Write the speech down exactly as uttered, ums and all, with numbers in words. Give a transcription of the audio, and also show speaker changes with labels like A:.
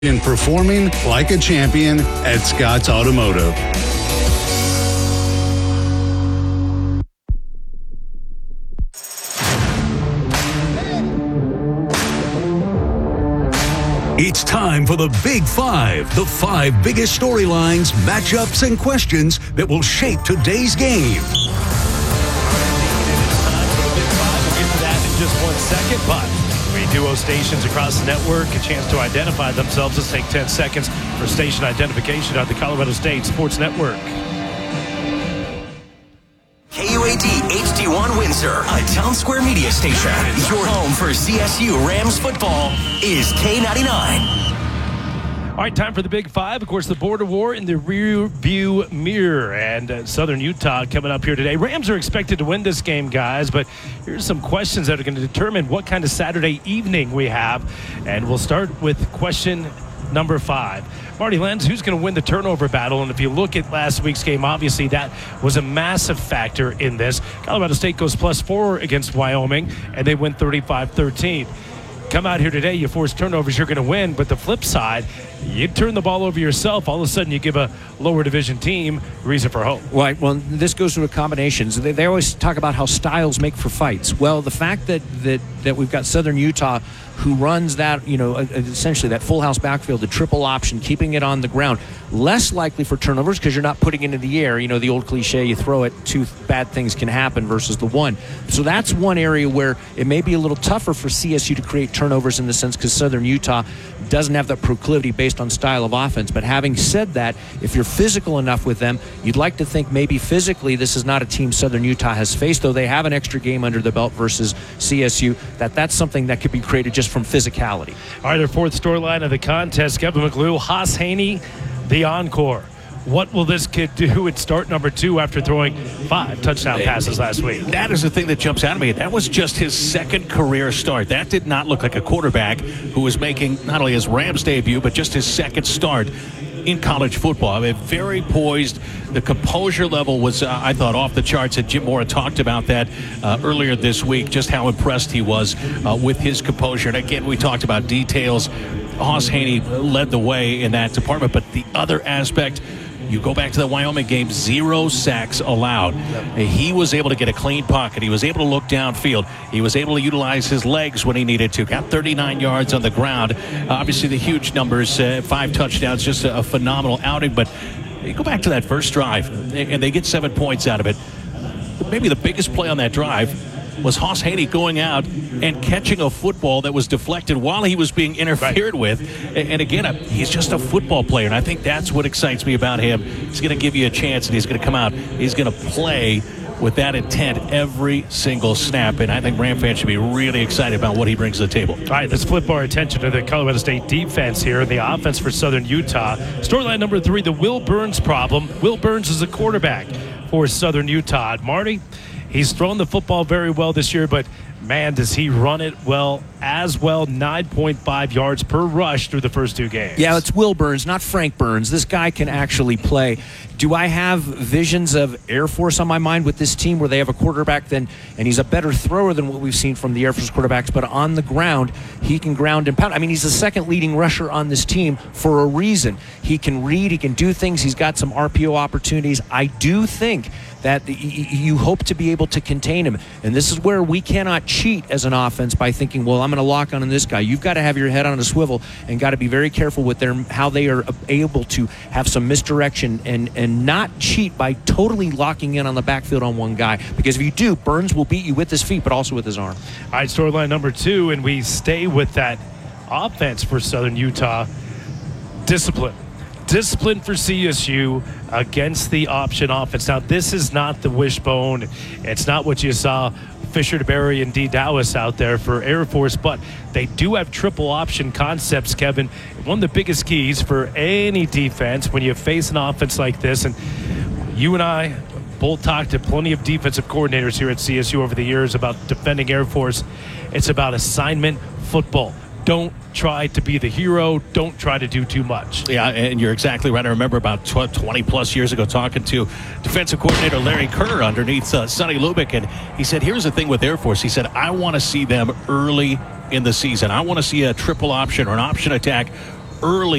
A: in performing like a champion at Scott's Automotive.
B: It's time for the Big Five, the five biggest storylines, matchups, and questions that will shape today's game.
C: We'll get to that in just one second, but three duo stations across the network, a chance to identify themselves. Let's take ten seconds for station identification on the Colorado State Sports Network.
D: K U A D H D one Windsor, a Town Square media station. Your home for C S U Rams football is K ninety-nine.
C: All right, time for the Big Five. Of course, the border war in the rear view mirror. And uh, Southern Utah coming up here today. Rams are expected to win this game, guys. But here's some questions that are going to determine what kind of Saturday evening we have. And we'll start with question number five. Marty Lenz, who's going to win the turnover battle? And if you look at last week's game, obviously that was a massive factor in this. Colorado State goes plus four against Wyoming, and they win thirty-five thirteen. Come out here today, you force turnovers, you're going to win. But the flip side, you turn the ball over yourself, all of a sudden you give a lower division team reason for hope.
E: Right. Well, this goes through combinations. They, they always talk about how styles make for fights. Well, the fact that, that, that we've got Southern Utah who runs that, you know, essentially that full house backfield, the triple option, keeping it on the ground, less likely for turnovers because you're not putting it in the air. You know, the old cliche, you throw it, two bad things can happen versus the one. So that's one area where it may be a little tougher for C S U to create turnovers in the sense because Southern Utah doesn't have that proclivity based on style of offense. But having said that, if you're physical enough with them, you'd like to think maybe physically this is not a team Southern Utah has faced, though they have an extra game under the belt versus C S U, that that's something that could be created just from physicality.
C: All right, our fourth storyline of the contest, Kevin McGlue, Haas Haney, the encore. What will this kid do at start number two after throwing five touchdown passes last week?
F: That is the thing that jumps out at me. That was just his second career start. That did not look like a quarterback who was making not only his Rams debut, but just his second start in college football. I mean, very poised. The composure level was, uh, I thought, off the charts. And Jim Mora talked about that uh, earlier this week, just how impressed he was uh, with his composure. And again, we talked about details. Haas Haney led the way in that department. But the other aspect, you go back to the Wyoming game, zero sacks allowed. He was able to get a clean pocket. He was able to look downfield. He was able to utilize his legs when he needed to. Got thirty-nine yards on the ground. Uh, obviously, the huge numbers, uh, five touchdowns, just a, a phenomenal outing. But you go back to that first drive, and they get seven points out of it. Maybe the biggest play on that drive was Haas Haney going out and catching a football that was deflected while he was being interfered right. with. And again, he's just a football player, and I think that's what excites me about him. He's going to give you a chance, and he's going to come out. He's going to play with that intent every single snap, and I think Ram fans should be really excited about what he brings to the table.
C: All right, let's flip our attention to the Colorado State defense here, the offense for Southern Utah. Storyline number three, the Will Burns problem. Will Burns is a quarterback for Southern Utah. Marty, he's thrown the football very well this year, but man, does he run it well as well. nine point five yards per rush through the first two games.
E: Yeah, it's Will Burns, not Frank Burns. This guy can actually play. Do I have visions of Air Force on my mind with this team where they have a quarterback then, and he's a better thrower than what we've seen from the Air Force quarterbacks, but on the ground, he can ground and pound. I mean, he's the second leading rusher on this team for a reason. He can read, he can do things, he's got some R P O opportunities. I do think that you hope to be able to contain him. And this is where we cannot cheat as an offense by thinking, well, I'm going to lock on this guy. You've got to have your head on a swivel and got to be very careful with their how they are able to have some misdirection and, and not cheat by totally locking in on the backfield on one guy. Because if you do, Burns will beat you with his feet, but also with his arm.
C: All right, storyline number two, and we stay with that offense for Southern Utah. Discipline. Discipline for C S U against the option offense. Now, this is not the wishbone. It's not what you saw Fisher DeBerry and D. Dowis out there for Air Force, but they do have triple option concepts, Kevin. One of the biggest keys for any defense when you face an offense like this, and you and I both talked to plenty of defensive coordinators here at C S U over the years about defending Air Force. It's about assignment football. Don't try to be the hero. Don't try to do too much.
F: Yeah, and you're exactly right. I remember about twenty plus years ago talking to defensive coordinator Larry Kerr underneath uh, Sonny Lubick, and he said, here's the thing with Air Force. He said, I want to see them early in the season. I want to see a triple option or an option attack early